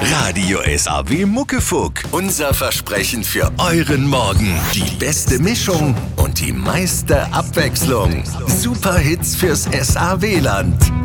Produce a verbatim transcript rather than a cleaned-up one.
Radio S A W Muckefuck. Unser Versprechen für euren Morgen. Die beste Mischung und die meiste Abwechslung. Super Hits fürs S A W-Land.